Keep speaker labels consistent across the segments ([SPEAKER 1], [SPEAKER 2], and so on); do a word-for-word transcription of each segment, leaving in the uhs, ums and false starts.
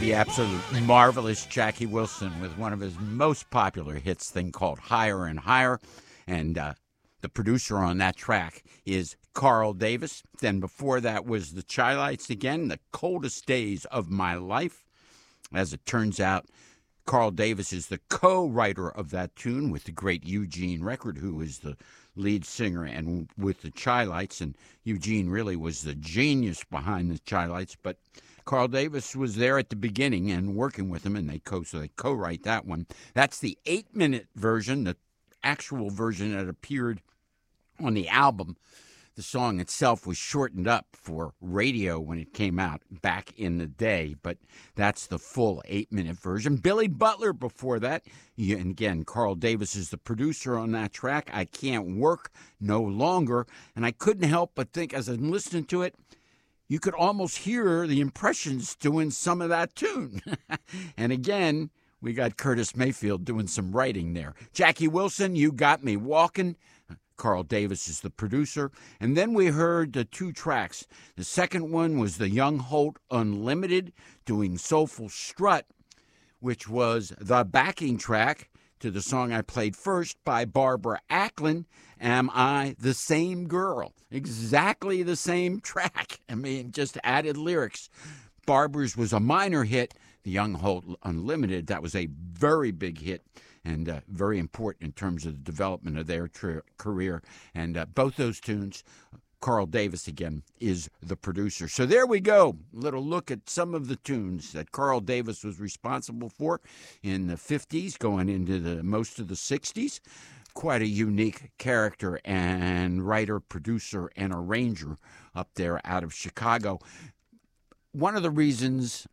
[SPEAKER 1] The absolute marvelous Jackie Wilson with one of his most popular hits, thing called Higher and Higher. And uh, the producer on that track is Carl Davis. Then before that was the Chi-Lites again, The Coldest Days of My Life. As it turns out, Carl Davis is the co-writer of that tune with the great Eugene Record, who is the lead singer, and with the Chi-Lites. And Eugene really was the genius behind the Chi-Lites, but Carl Davis was there at the beginning and working with him, and they co so they co-write that one. That's the eight-minute version, the actual version that appeared on the album. The song itself was shortened up for radio when it came out back in the day, but that's the full eight-minute version. Billy Butler before that. And again, Carl Davis is the producer on that track. I Can't Work No Longer. And I couldn't help but think, as I'm listening to it, you could almost hear the Impressions doing some of that tune. And again, we got Curtis Mayfield doing some writing there. Jackie Wilson, You Got Me Walking. Carl Davis is the producer. And then we heard the two tracks. The second one was the Young Holt Unlimited doing Soulful Strut, which was the backing track to the song I played first by Barbara Acklin, Am I the Same Girl? Exactly the same track. I mean, just added lyrics. Barbara's was a minor hit. The Young Holt Unlimited, that was a very big hit and uh, very important in terms of the development of their tra- career. And uh, both those tunes, Carl Davis, again, is the producer. So there we go. A little look at some of the tunes that Carl Davis was responsible for in the fifties, going into the most of the sixties. Quite a unique character and writer, producer, and arranger up there out of Chicago. One of the reasons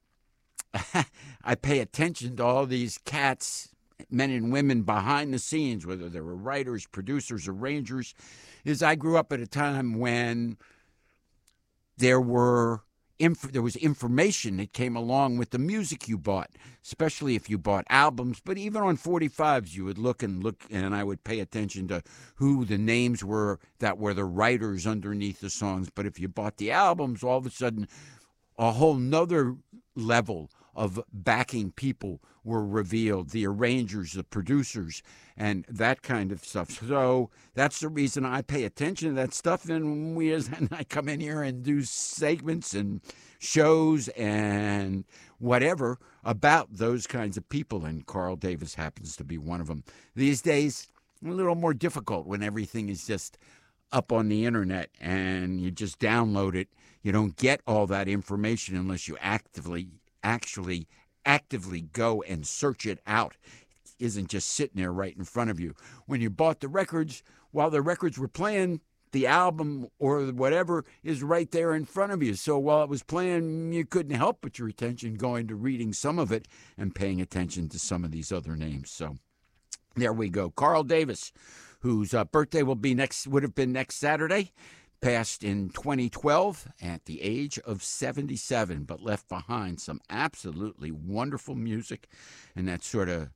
[SPEAKER 1] I pay attention to all these cats, men and women behind the scenes, whether they were writers, producers, arrangers, is I grew up at a time when there were inf- there was information that came along with the music you bought, especially if you bought albums. But even on forty-fives, you would look and look, and I would pay attention to who the names were that were the writers underneath the songs. But if you bought the albums, all of a sudden, a whole nother level of backing people were revealed, the arrangers, the producers, and that kind of stuff. So that's the reason I pay attention to that stuff. And we, and I come in here and do segments and shows and whatever about those kinds of people, and Carl Davis happens to be one of them. These days, a little more difficult when everything is just up on the internet and you just download it. You don't get all that information unless you actively actually actively go and search it out. It isn't just sitting there right in front of you. When you bought the records, while the records were playing, the album or whatever is right there in front of you. So while it was playing, you couldn't help but your attention going to reading some of it and paying attention to some of these other names. So there we go. Carl Davis, whose uh, birthday will be next would have been next Saturday, passed in twenty twelve at the age of seventy-seven, but left behind some absolutely wonderful music and that sort of,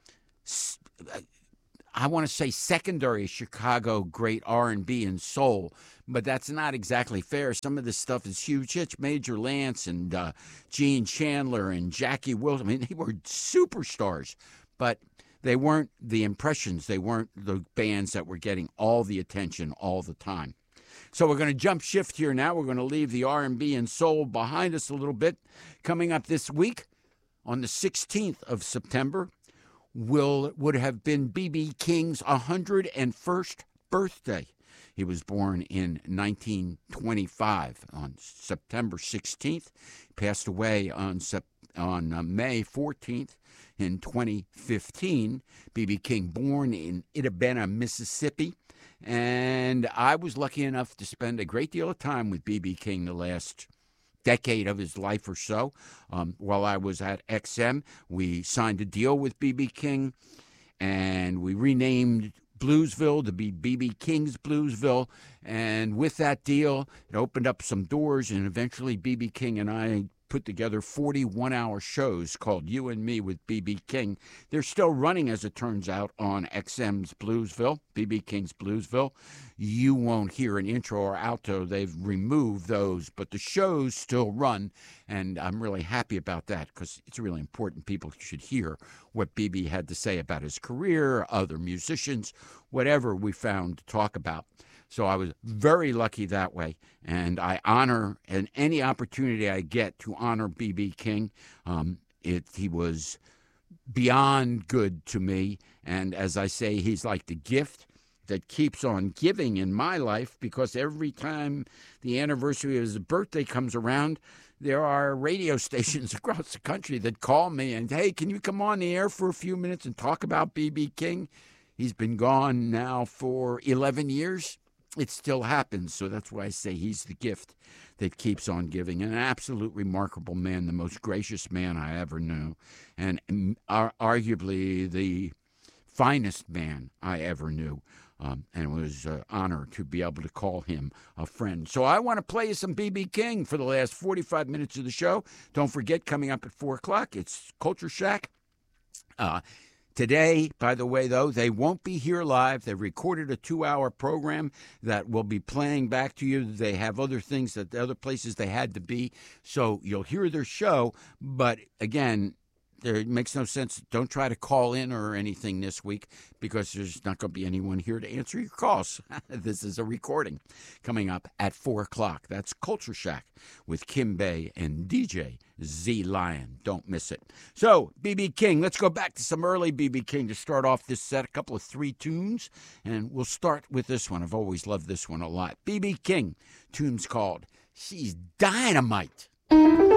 [SPEAKER 1] I want to say secondary Chicago great R and B and soul, but that's not exactly fair. Some of this stuff is huge hits. Major Lance and uh, Gene Chandler and Jackie Wilson. I mean, they were superstars, but they weren't the Impressions. They weren't the bands that were getting all the attention all the time. So we're going to jump shift here now. We're going to leave the R and B and soul behind us a little bit. Coming up this week, on the sixteenth of September, will would have been B B King's one hundred first birthday. He was born in nineteen twenty-five on September sixteenth. Passed away on Sep- on uh, May fourteenth in twenty fifteen. B B King born in Itabena, Mississippi. And I was lucky enough to spend a great deal of time with B B King the last decade of his life or so. Um, while I was at X M, we signed a deal with B B King, and we renamed Bluesville to be B B King's Bluesville. And with that deal, it opened up some doors, and eventually B B King and I put together forty-one hour shows called You and Me with B B King. They're still running, as it turns out, on X M's Bluesville, B B King's Bluesville. You won't hear an intro or outro. They've removed those, but the shows still run, and I'm really happy about that because it's really important. People should hear what B B had to say about his career, other musicians, whatever we found to talk about. So I was very lucky that way, and I honor, and any opportunity I get to honor B B King, um, it, he was beyond good to me, and as I say, he's like the gift that keeps on giving in my life, because every time the anniversary of his birthday comes around, there are radio stations across the country that call me and, hey, can you come on the air for a few minutes and talk about B B King? He's been gone now for eleven years. It still happens, so that's why I say he's the gift that keeps on giving. An absolute remarkable man, the most gracious man I ever knew, and ar- arguably the finest man I ever knew. Um, and it was an honor to be able to call him a friend. So I want to play you some B B King for the last forty-five minutes of the show. Don't forget, coming up at four o'clock, it's Culture Shack. Uh, today, by the way, though, they won't be here live. They recorded a two-hour program that will be playing back to you. They have other things that the other places they had to be. So you'll hear their show, but again, there, it makes no sense. Don't try to call in or anything this week because there's not going to be anyone here to answer your calls. This is a recording coming up at four o'clock. That's Culture Shack with Kim Bay and D J Z Lion. Don't miss it. So, B B King, let's go back to some early B B King to start off this set, a couple of three tunes, and we'll start with this one. I've always loved this one a lot. B B King, tune's called She's Dynamite.